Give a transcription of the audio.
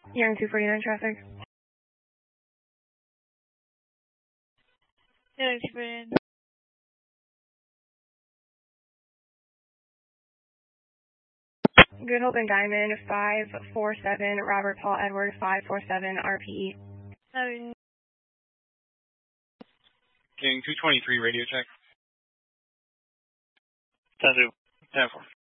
Hearing 249 traffic. Hearing 249. Good Hope and Diamond 547, Robert Paul Edward 547 RPE. Hearing 223 radio check. 10-2. 10-4.